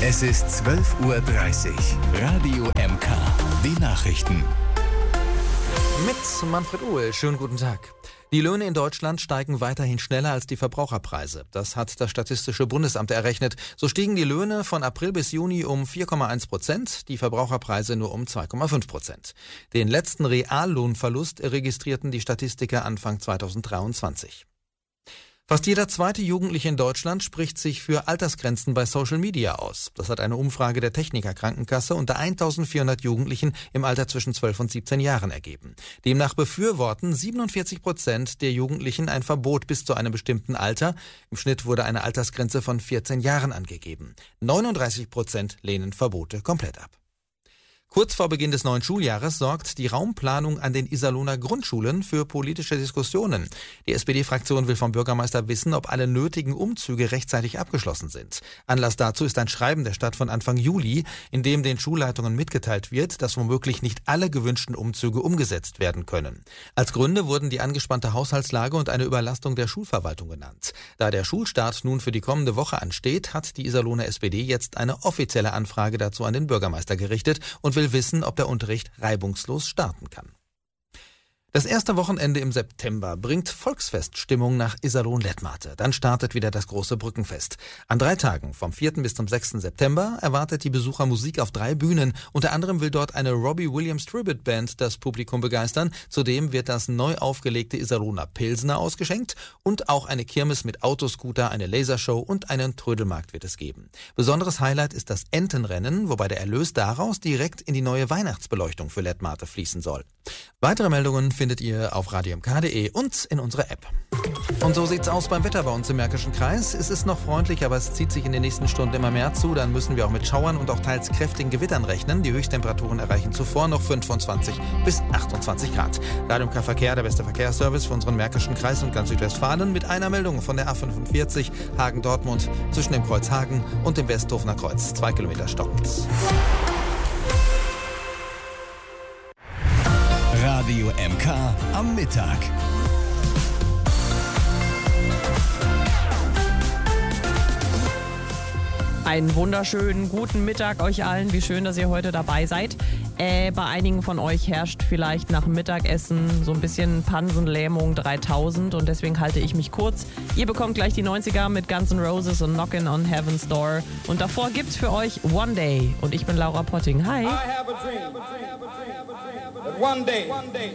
Es ist 12:30 Uhr. Radio MK. Die Nachrichten. Mit Manfred Uhl. Schönen guten Tag. Die Löhne in Deutschland steigen weiterhin schneller als die Verbraucherpreise. Das hat das Statistische Bundesamt errechnet. So stiegen die Löhne von April bis Juni um 4,1%, die Verbraucherpreise nur um 2,5%. Den letzten Reallohnverlust registrierten die Statistiker Anfang 2023. Fast jeder zweite Jugendliche in Deutschland spricht sich für Altersgrenzen bei Social Media aus. Das hat eine Umfrage der Techniker Krankenkasse unter 1400 Jugendlichen im Alter zwischen 12 und 17 Jahren ergeben. Demnach befürworten 47% der Jugendlichen ein Verbot bis zu einem bestimmten Alter. Im Schnitt wurde eine Altersgrenze von 14 Jahren angegeben. 39% lehnen Verbote komplett ab. Kurz vor Beginn des neuen Schuljahres sorgt die Raumplanung an den Iserlohner Grundschulen für politische Diskussionen. Die SPD-Fraktion will vom Bürgermeister wissen, ob alle nötigen Umzüge rechtzeitig abgeschlossen sind. Anlass dazu ist ein Schreiben der Stadt von Anfang Juli, in dem den Schulleitungen mitgeteilt wird, dass womöglich nicht alle gewünschten Umzüge umgesetzt werden können. Als Gründe wurden die angespannte Haushaltslage und eine Überlastung der Schulverwaltung genannt. Da der Schulstart nun für die kommende Woche ansteht, hat die Iserlohner SPD jetzt eine offizielle Anfrage dazu an den Bürgermeister gerichtet und will wissen, ob der Unterricht reibungslos starten kann. Das erste Wochenende im September bringt Volksfeststimmung nach Iserlohn-Lettmate. Dann startet wieder das große Brückenfest. An 3 Tagen, vom 4. bis zum 6. September, erwartet die Besucher Musik auf 3 Bühnen. Unter anderem will dort eine Robbie Williams Tribute Band das Publikum begeistern. Zudem wird das neu aufgelegte Iserlohner Pilsner ausgeschenkt und auch eine Kirmes mit Autoscooter, eine Lasershow und einen Trödelmarkt wird es geben. Besonderes Highlight ist das Entenrennen, wobei der Erlös daraus direkt in die neue Weihnachtsbeleuchtung für Lettmate fließen soll. Weitere Meldungen findet ihr auf radiomk.de und in unserer App. Und so sieht's aus beim Wetter bei uns im Märkischen Kreis. Es ist noch freundlich, aber es zieht sich in den nächsten Stunden immer mehr zu. Dann müssen wir auch mit Schauern und auch teils kräftigen Gewittern rechnen. Die Höchsttemperaturen erreichen zuvor noch 25 bis 28 Grad. Radio MK Verkehr, der beste Verkehrsservice für unseren Märkischen Kreis und ganz Südwestfalen mit einer Meldung von der A45 Hagen-Dortmund zwischen dem Kreuz Hagen und dem Westhofener Kreuz. 2 Kilometer stockend. Radio MK am Mittag. Einen wunderschönen guten Mittag euch allen. Wie schön, dass ihr heute dabei seid. Bei einigen von euch herrscht vielleicht nach dem Mittagessen so ein bisschen Pansenlähmung 3000 und deswegen halte ich mich kurz. Ihr bekommt gleich die 90er mit Guns N' Roses und Knockin' on Heaven's Door. Und davor gibt's für euch One Day. Und ich bin Laura Potting. Hi. I have a dream that one day